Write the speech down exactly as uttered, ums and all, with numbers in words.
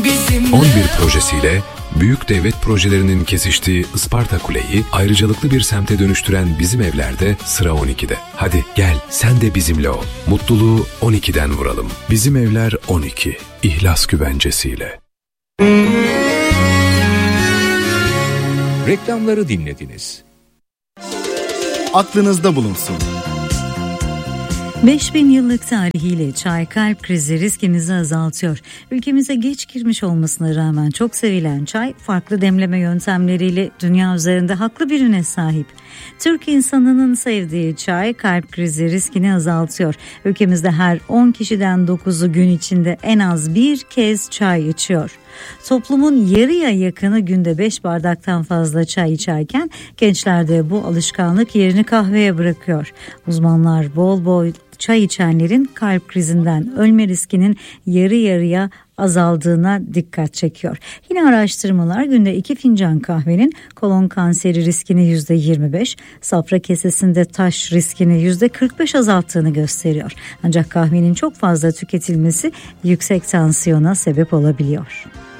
on bir projesiyle büyük devlet projelerinin kesiştiği Isparta Kule'yi ayrıcalıklı bir semte dönüştüren Bizim Evler'de sıra on ikide. Hadi gel sen de bizimle ol. Mutluluğu on ikiden vuralım. Bizim Evler on iki. İhlas güvencesiyle. Reklamları dinlediniz. Aklınızda bulunsun. beş bin yıllık tarihiyle çay kalp krizi riskimizi azaltıyor. Ülkemize geç girmiş olmasına rağmen çok sevilen çay farklı demleme yöntemleriyle dünya üzerinde haklı bir üne sahip. Türk insanının sevdiği çay kalp krizi riskini azaltıyor. Ülkemizde her on kişiden dokuzu gün içinde en az bir kez çay içiyor. Toplumun yarıya yakını günde beş bardaktan fazla çay içerken gençlerde bu alışkanlık yerini kahveye bırakıyor. Uzmanlar bol bol çay içenlerin kalp krizinden ölme riskinin yarı yarıya azaldığına dikkat çekiyor. Yine araştırmalar günde iki fincan kahvenin kolon kanseri riskini yüzde yirmi beş, safra kesesinde taş riskini yüzde kırk beş azalttığını gösteriyor. Ancak kahvenin çok fazla tüketilmesi yüksek tansiyona sebep olabiliyor.